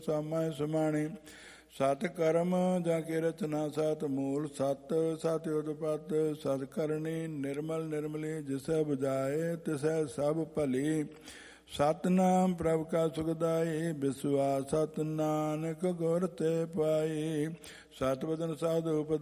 ਸਾਮੈ ਸਮਾਣੀ। ਸਤ ਕਰਮ ਜਾਂ ਕੀ ਰਚਨਾ ਸਤ ਮੂਲ ਸਤ। ਸਤ ਉਤਪਤ ਸਤ ਕਰਨੀ ਨਿਰਮਲ ਨਿਰਮਲੀ। ਜਿਸੈ ਬੁਝਾਏ ਤਿਸੈ ਸਭ ਭਲੀ। ਸਤਨਾਮ ਪ੍ਰਭ ਕਾ ਸੁਖਦਾਈ। ਵਿਸਵਾਸ ਸਤ ਨਾਨਕ ਗੁਰ ਤੇ ਪਾਈ। ਸਤਿ ਵਚਨ ਸਾਧੂ